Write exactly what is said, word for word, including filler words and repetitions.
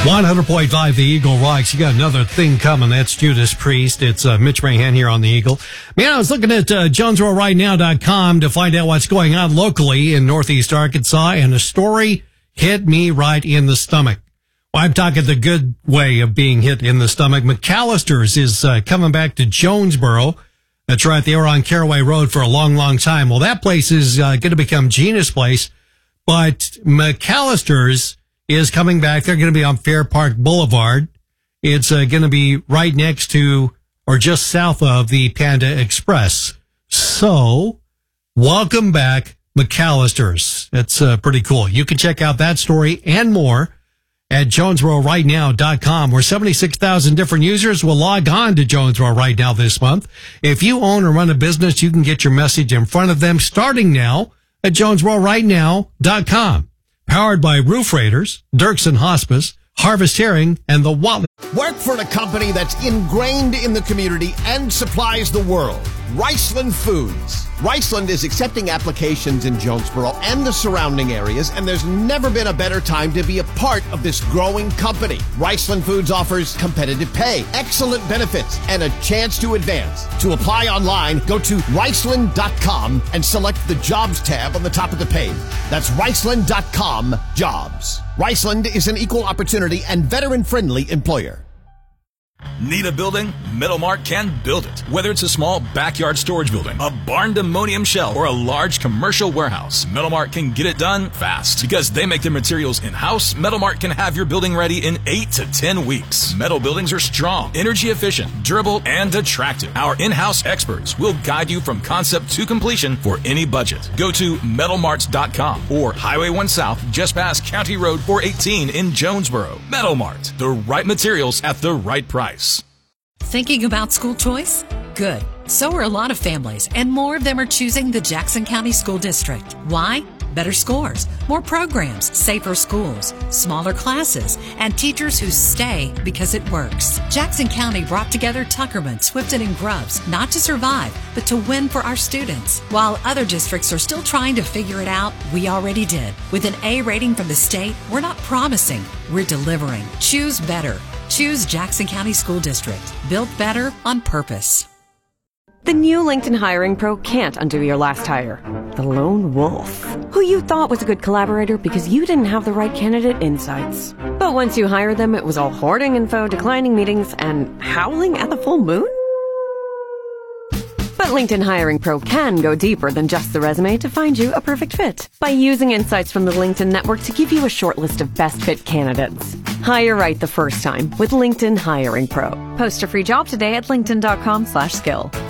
one hundred point five The Eagle rocks. You got another thing coming. That's Judas Priest. It's uh, Mitch Mahan here on The Eagle. Man, I was looking at uh, Jonesboro Right Now dot com to find out what's going on locally in Northeast Arkansas, and a story hit me right in the stomach. Well, I'm talking the good way of being hit in the stomach. McAllister's is uh, coming back to Jonesboro. That's right. They were on Caraway Road for a long, long time. Well, that place is uh, going to become Gina's Place, but McAllister's is coming back. They're going to be on Fair Park Boulevard. It's uh, going to be right next to or just south of the Panda Express. So, welcome back, McAllister's. That's uh, pretty cool. You can check out that story and more at Jonesboro Right Now dot com, where seventy-six thousand different users will log on to Jonesboro Right Now this month. If you own or run a business, you can get your message in front of them starting now at Jonesboro Right Now dot com. Powered by Roof Raiders, Dirksen Hospice, Harvest Herring, and the Watley. Work for a company that's ingrained in the community and supplies the world. Riceland Foods. Riceland is accepting applications in Jonesboro and the surrounding areas, and there's never been a better time to be a part of this growing company. Riceland Foods offers competitive pay, excellent benefits, and a chance to advance. To apply online, go to Riceland dot com and select the Jobs tab on the top of the page. That's Riceland dot com Jobs. Riceland is an equal opportunity and veteran-friendly employer. Need a building? Metalmart can build it. Whether it's a small backyard storage building, a barn-dominium shell, or a large commercial warehouse, Metalmart can get it done fast. Because they make their materials in-house, Metalmart can have your building ready in eight to ten weeks. Metal buildings are strong, energy efficient, durable, and attractive. Our in-house experts will guide you from concept to completion for any budget. Go to metal mart dot com or Highway one South, just past County Road four eighteen in Jonesboro. Metalmart, the right materials at the right price. Thinking about school choice? Good. So are a lot of families, and more of them are choosing the Jackson County School District. Why? Better scores, more programs, safer schools, smaller classes, and teachers who stay because it works. Jackson County brought together Tuckerman, Swifton, and Grubbs, not to survive, but to win for our students. While other districts are still trying to figure it out, we already did. With an A rating from the state, we're not promising, we're delivering. Choose better. Choose Jackson County School District. Built better on purpose. The new LinkedIn Hiring Pro can't undo your last hire. The lone wolf, who you thought was a good collaborator because you didn't have the right candidate insights. But once you hired them, it was all hoarding info, declining meetings, and howling at the full moon? But LinkedIn Hiring Pro can go deeper than just the resume to find you a perfect fit by using insights from the LinkedIn network to give you a short list of best fit candidates. Hire right the first time with LinkedIn Hiring Pro. Post a free job today at linkedin dot com slash skill.